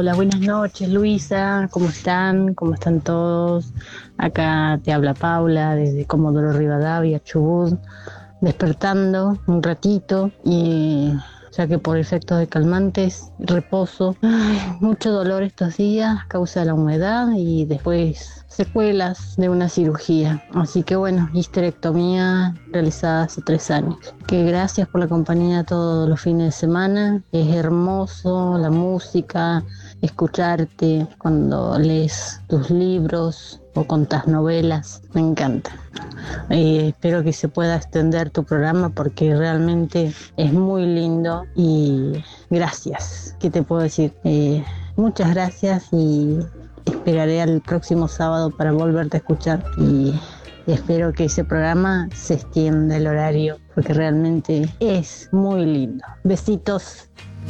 Hola, buenas noches, Luisa. ¿Cómo están? ¿Cómo están todos? Acá te habla Paula desde Comodoro Rivadavia, Chubut, despertando un ratito y ya que por efectos de calmantes, reposo, mucho dolor estos días a causa de la humedad y después secuelas de una cirugía. Así que bueno, histerectomía realizada hace 3 años. Que gracias por la compañía todos los fines de semana. Es hermoso la música, escucharte cuando lees tus libros o contás novelas. Me encanta. Espero que se pueda extender tu programa porque realmente es muy lindo y gracias. ¿Qué te puedo decir? Muchas gracias y esperaré al próximo sábado para volverte a escuchar y espero que ese programa se extienda el horario porque realmente es muy lindo. Besitos.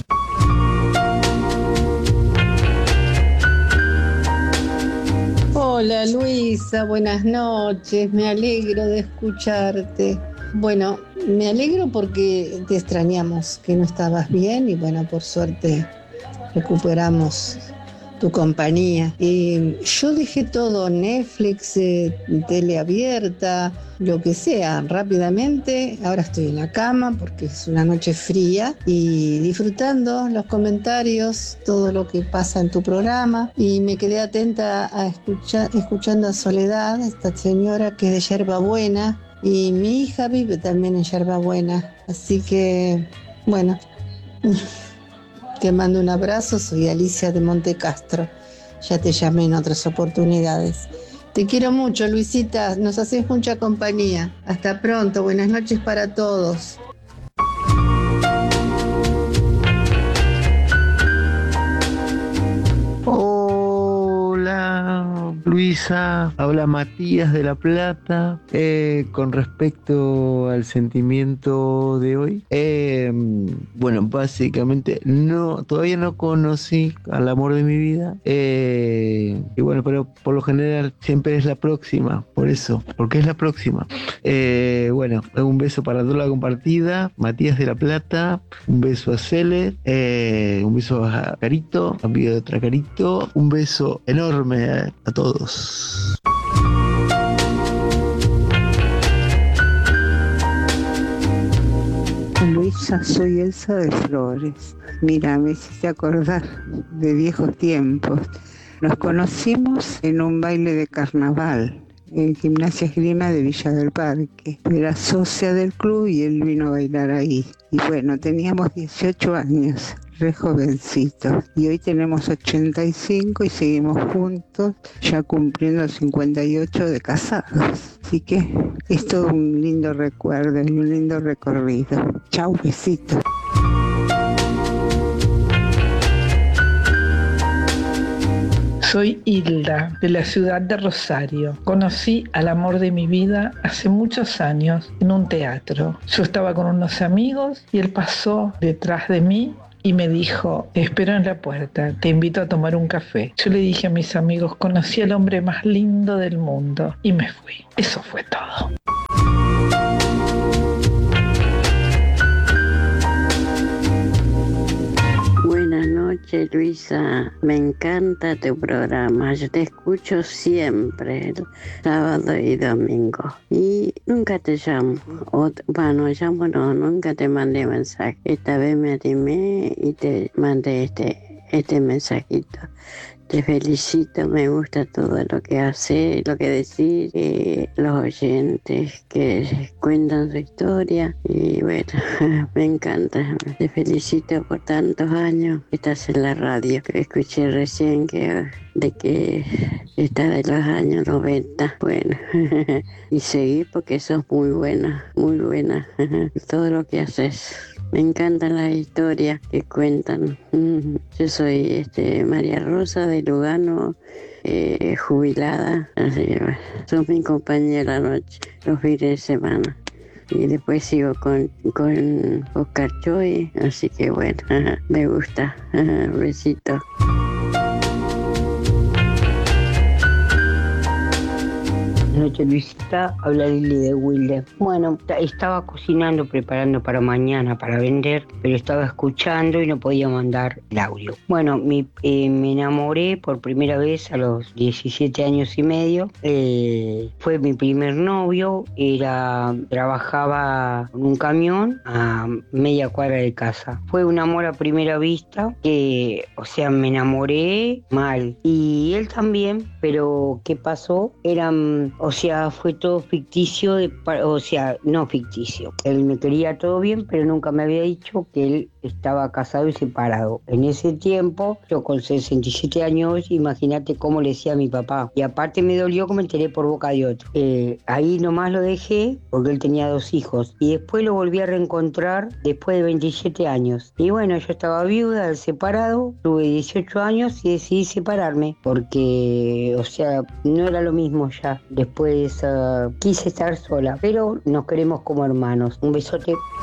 Hola Luisa, buenas noches, me alegro de escucharte. Bueno, me alegro porque te extrañamos, que no estabas bien y bueno, por suerte recuperamos tu compañía. Yo dejé todo, Netflix, tele abierta, lo que sea, rápidamente. Ahora estoy en la cama porque es una noche fría y disfrutando los comentarios, todo lo que pasa en tu programa. Y me quedé atenta a escuchando a Soledad, esta señora que es de Yerbabuena. Y mi hija vive también en Yerbabuena. Así que, bueno. Te mando un abrazo, soy Alicia de Montecastro. Ya te llamé en otras oportunidades. Te quiero mucho, Luisita, nos haces mucha compañía. Hasta pronto, buenas noches para todos. Hola, Luisa, habla Matías de La Plata. Con respecto al sentimiento de hoy, bueno, básicamente todavía no conocí al amor de mi vida. Y bueno, pero por lo general siempre es la próxima, porque es la próxima. Bueno, un beso para toda la compartida, Matías de La Plata, un beso a Cele, un beso a Carito, amigo de otra Carito, un beso enorme a todos. Luisa, soy Elsa de Flores. Mira, me hiciste acordar de viejos tiempos. Nos conocimos en un baile de carnaval en Gimnasia Esgrima de Villa del Parque. Era socia del club y él vino a bailar ahí. Y bueno, teníamos 18 años, re jovencitos. Y hoy tenemos 85 y seguimos juntos, ya cumpliendo 58 de casados. Así que es todo un lindo recuerdo y un lindo recorrido. Chau, besitos. Soy Hilda, de la ciudad de Rosario. Conocí al amor de mi vida hace muchos años en un teatro. Yo estaba con unos amigos y él pasó detrás de mí y me dijo: te espero en la puerta, te invito a tomar un café. Yo le dije a mis amigos: conocí al hombre más lindo del mundo, y me fui. Eso fue todo. Buenas noches, Luisa. Me encanta tu programa. Yo te escucho siempre, sábado y domingo. Y nunca te llamo. Llamo no, nunca te mandé mensaje. Esta vez me animé y te mandé este mensajito. Te felicito, me gusta todo lo que haces, lo que decís, los oyentes que cuentan su historia y bueno, me encanta. Te felicito por tantos años que estás en la radio. Escuché recién de que estás de los años 90. Bueno, y seguí porque sos muy buena, todo lo que haces. Me encantan las historias que cuentan. Yo soy María Rosa de Lugano, jubilada. Así que bueno, sos mi compañera la noche, los fines de semana. Y después sigo con Oscar Choi, así que bueno, me gusta. Besito. Buenas noches, Luisita. Habla Lili de Wilde. Bueno, estaba cocinando, preparando para mañana para vender, pero estaba escuchando y no podía mandar el audio. Bueno, me enamoré por primera vez a los 17 años y medio. Fue mi primer novio. Trabajaba con un camión a media cuadra de casa. Fue un amor a primera vista que, me enamoré mal. Y él también, pero ¿qué pasó? Fue todo ficticio, no ficticio. Él me quería todo bien, pero nunca me había dicho que él estaba casado y separado. En ese tiempo, yo con 67 años, imagínate cómo le decía a mi papá. Y aparte me dolió que me enteré por boca de otro. Ahí nomás lo dejé, porque él tenía 2 hijos. Y después lo volví a reencontrar después de 27 años. Y bueno, yo estaba viuda, él separado, tuve 18 años y decidí separarme, porque, no era lo mismo ya. Después quise estar sola, pero nos queremos como hermanos. Un besote.